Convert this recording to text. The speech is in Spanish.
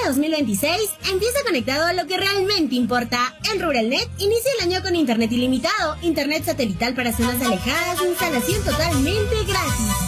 2026 empieza conectado a lo que realmente importa. En Ruralnet inicia el año con internet ilimitado, internet satelital para zonas alejadas, instalación totalmente gratis.